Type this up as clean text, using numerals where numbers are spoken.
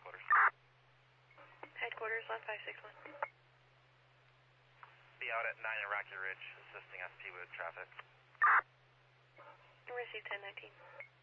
headquarters. Headquarters, left 561. Be out at 9 and Rocky Ridge, assisting SP with traffic. Receive 1019.